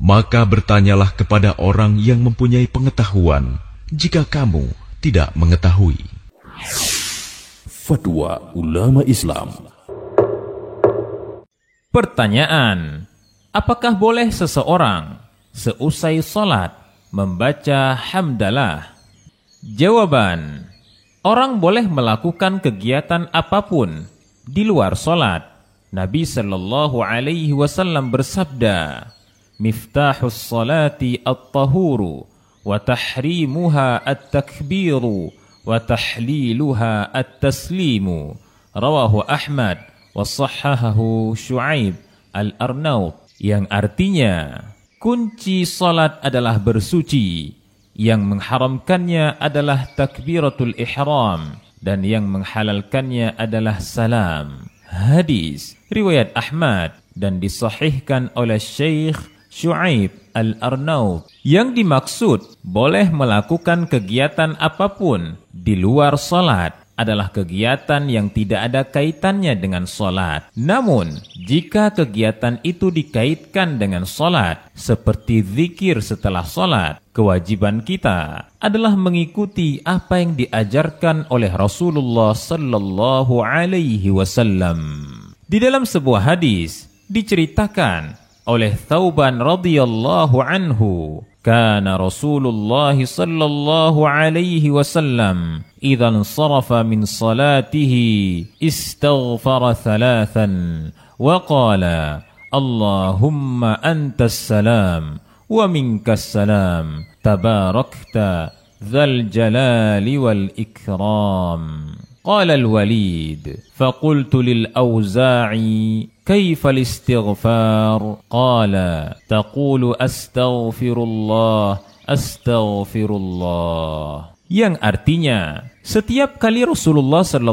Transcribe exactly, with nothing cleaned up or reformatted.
Maka bertanyalah kepada orang yang mempunyai pengetahuan, jika kamu tidak mengetahui. Fatwa Ulama Islam. Pertanyaan: apakah boleh seseorang seusai salat membaca hamdalah? Jawaban: orang boleh melakukan kegiatan apapun di luar salat. Nabi sallallahu alaihi wasallam bersabda, "Miftahus salati at-tahuru wa tahrimuha at-takbiru wa tahliluha at-taslimu." Rawahu Ahmad wa sahhahahu Syu'aib al-Arnaut, yang artinya kunci salat adalah bersuci, yang mengharamkannya adalah takbiratul ihram, dan yang menghalalkannya adalah salam. Hadis riwayat Ahmad dan disahihkan oleh Syekh Syu'aib al-Arnaut. Yang dimaksud boleh melakukan kegiatan apapun di luar salat adalah kegiatan yang tidak ada kaitannya dengan salat. Namun, jika kegiatan itu dikaitkan dengan salat, seperti zikir setelah salat, kewajiban kita adalah mengikuti apa yang diajarkan oleh Rasulullah sallallahu alaihi wasallam. Di dalam sebuah hadis diceritakan oleh Thauban radhiyallahu anhu, kana Rasulullah sallallahu alaihi wasallam idza insarafa min salatihi istaghfara thalathan wa qala Allahumma antas salam wa minkas salam tabarakta dzal jalali wal ikram. Qala al-Walid faqultu lil-Awza'i كيف الاستغفار؟ قال تقول أستغفر الله أستغفر الله, yang artinya setiap kali Rasulullah sallallahu